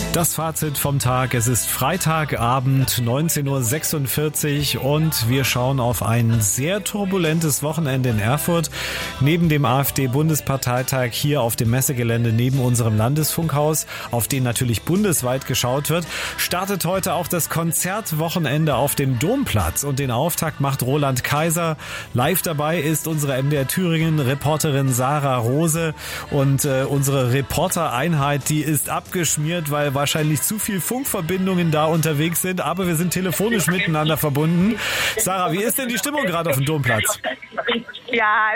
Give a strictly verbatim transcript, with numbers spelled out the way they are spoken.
Das Fazit vom Tag. Es ist Freitagabend, neunzehn Uhr sechsundvierzig und wir schauen auf ein sehr turbulentes Wochenende in Erfurt. Neben dem AfD-Bundesparteitag hier auf dem Messegelände neben unserem Landesfunkhaus, auf den natürlich bundesweit geschaut wird, startet heute auch das Konzertwochenende auf dem Domplatz. Und den Auftakt macht Roland Kaiser. Live dabei ist unsere M D R Thüringen-Reporterin Sarah Rose. Und äh, unsere Reportereinheit, die ist abgeschmiert, weil wahrscheinlich zu viel Funkverbindungen da unterwegs sind, aber wir sind telefonisch miteinander verbunden. Sarah, wie ist denn die Stimmung gerade auf dem Domplatz? Ja,